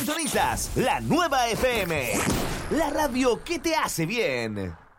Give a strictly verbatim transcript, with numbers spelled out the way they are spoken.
Sintonizas la nueva F M, la radio que te hace bien.